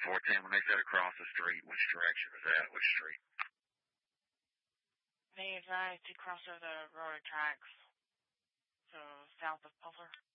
410, when they said across the street, which direction was that? Which street? They advised to cross over the railroad tracks, so south of Pulsar.